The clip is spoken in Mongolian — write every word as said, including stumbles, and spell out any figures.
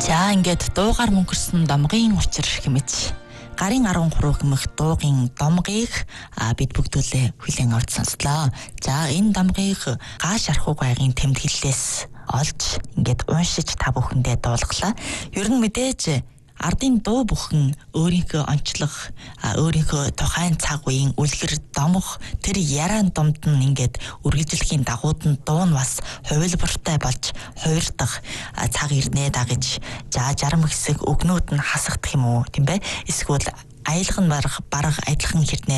За ингээд дуугаар мөнгөрсөн домгийн учир хэмэж гарын арван гурав гэмэх дуугийн домгийг бид бүгдүүлээ хүлээн авч сонслоо. За энэ домгийг Гааш Архуу гайгийн тэмдэглэлээс олж ингээд уншиж та бүхэндээ дуулгалаа. Ер нь мэдээж ардын дуу бүхэн өөрийнхөө онцлог, өөрийнхөө тухайн цаг үеийн үлгэр домох тэр яриан домд нь ингээд үргэлжлэхийн дагууд нь дуу нь бас хувилбартай болж хувирдах цаг ирнэ дагаж за жарам хэсэг өгнүүд нь хасагдах юм уу тийм бэ? Эсвэл аялах нь барах бараг адилхан хэрнээ